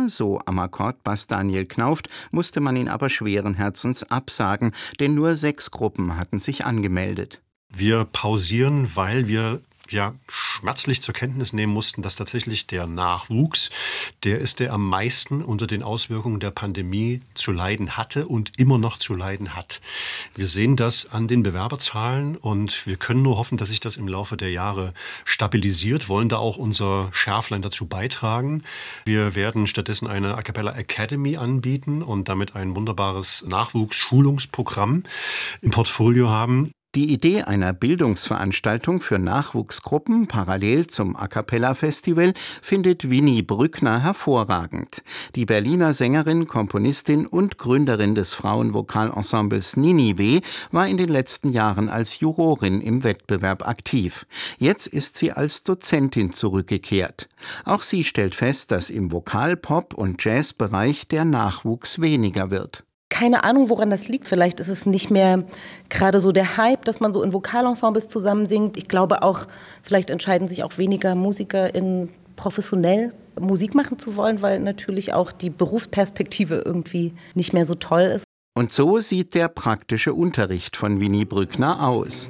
Jahr, so am Akkordbass Daniel Knauft, musste man ihn aber schweren Herzens absagen, denn nur 6 Gruppen hatten sich angemeldet. Wir pausieren, weil wir schmerzlich zur Kenntnis nehmen mussten, dass tatsächlich der Nachwuchs, der am meisten unter den Auswirkungen der Pandemie zu leiden hatte und immer noch zu leiden hat. Wir sehen das an den Bewerberzahlen und wir können nur hoffen, dass sich das im Laufe der Jahre stabilisiert, wollen da auch unser Schärflein dazu beitragen. Wir werden stattdessen eine A Cappella Academy anbieten und damit ein wunderbares Nachwuchsschulungsprogramm im Portfolio haben. Die Idee einer Bildungsveranstaltung für Nachwuchsgruppen parallel zum A-Cappella-Festival findet Winnie Brückner hervorragend. Die Berliner Sängerin, Komponistin und Gründerin des Frauenvokalensembles Ninive war in den letzten Jahren als Jurorin im Wettbewerb aktiv. Jetzt ist sie als Dozentin zurückgekehrt. Auch sie stellt fest, dass im Vokal-, Pop- und Jazzbereich der Nachwuchs weniger wird. Keine Ahnung, woran das liegt. Vielleicht ist es nicht mehr gerade so der Hype, dass man so in Vokalensembles zusammen singt. Ich glaube auch, vielleicht entscheiden sich auch weniger MusikerInnen professionell Musik machen zu wollen, weil natürlich auch die Berufsperspektive irgendwie nicht mehr so toll ist. Und so sieht der praktische Unterricht von Winnie Brückner aus.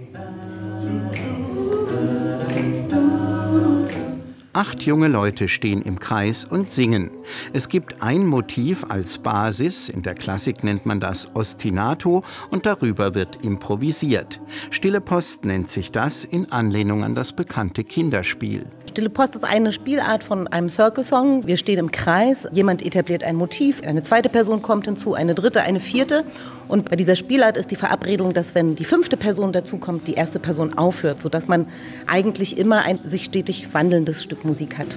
8 junge Leute stehen im Kreis und singen. Es gibt ein Motiv als Basis, in der Klassik nennt man das Ostinato, und darüber wird improvisiert. Stille Post nennt sich das in Anlehnung an das bekannte Kinderspiel. Stille Post ist eine Spielart von einem Circle-Song. Wir stehen im Kreis, jemand etabliert ein Motiv, eine zweite Person kommt hinzu, eine dritte, eine vierte. Und bei dieser Spielart ist die Verabredung, dass wenn die 5. Person dazukommt, die erste Person aufhört, sodass man eigentlich immer ein sich stetig wandelndes Stück Musik hat.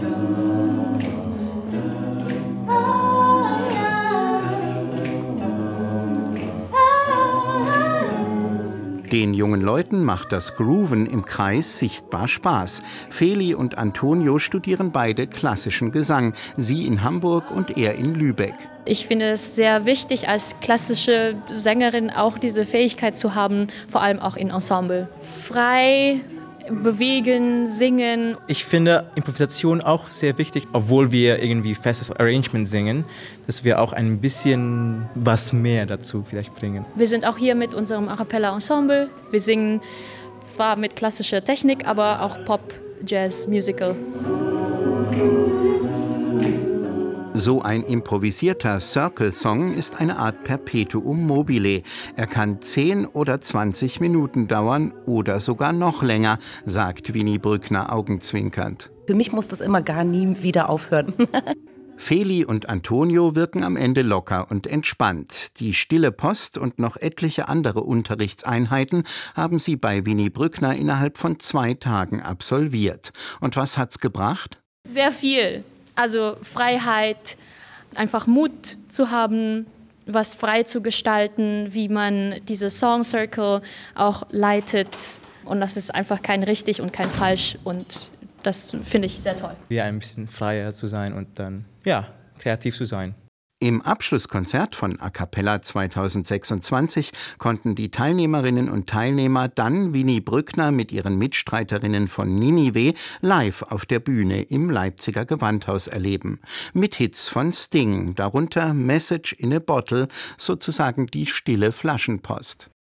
Den jungen Leuten macht das Grooven im Kreis sichtbar Spaß. Feli und Antonio studieren beide klassischen Gesang, sie in Hamburg und er in Lübeck. Ich finde es sehr wichtig, als klassische Sängerin auch diese Fähigkeit zu haben, vor allem auch in Ensemble. Frei bewegen, singen. Ich finde Improvisation auch sehr wichtig, obwohl wir irgendwie festes Arrangement singen, dass wir auch ein bisschen was mehr dazu vielleicht bringen. Wir sind auch hier mit unserem A-Cappella-Ensemble. Wir singen zwar mit klassischer Technik, aber auch Pop, Jazz, Musical. So ein improvisierter Circle-Song ist eine Art Perpetuum mobile. Er kann 10 oder 20 Minuten dauern oder sogar noch länger, sagt Winnie Brückner augenzwinkernd. Für mich muss das immer gar nie wieder aufhören. Feli und Antonio wirken am Ende locker und entspannt. Die Stille Post und noch etliche andere Unterrichtseinheiten haben sie bei Winnie Brückner innerhalb von 2 Tagen absolviert. Und was hat's gebracht? Sehr viel. Also Freiheit, einfach Mut zu haben, was frei zu gestalten, wie man diese Song Circle auch leitet. Und das ist einfach kein richtig und kein falsch. Und das finde ich sehr toll. Ja, ein bisschen freier zu sein und dann, kreativ zu sein. Im Abschlusskonzert von A Cappella 2026 konnten die Teilnehmerinnen und Teilnehmer dann Winnie Brückner mit ihren Mitstreiterinnen von Ninive live auf der Bühne im Leipziger Gewandhaus erleben. Mit Hits von Sting, darunter Message in a Bottle, sozusagen die stille Flaschenpost.